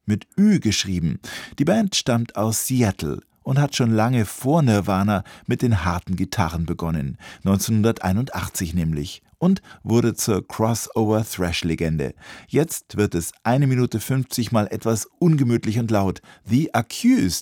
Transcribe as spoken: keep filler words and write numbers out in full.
mit Ü geschrieben. Die Band stammt aus Seattle und hat schon lange vor Nirvana mit den harten Gitarren begonnen, neunzehnhunderteinundachtzig nämlich, und wurde zur Crossover-Thrash-Legende. Jetzt wird es eine Minute fünfzig mal etwas ungemütlich und laut. The Accused